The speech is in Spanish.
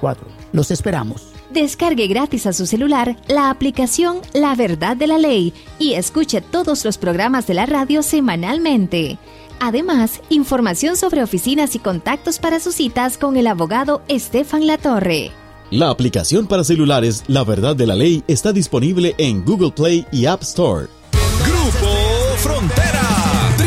4. Los esperamos. Descargue gratis a su celular la aplicación La Verdad de la Ley y escuche todos los programas de la radio semanalmente. Además, información sobre oficinas y contactos para sus citas con el abogado Estefan Latorre. La aplicación para celulares La Verdad de la Ley está disponible en Google Play y App Store.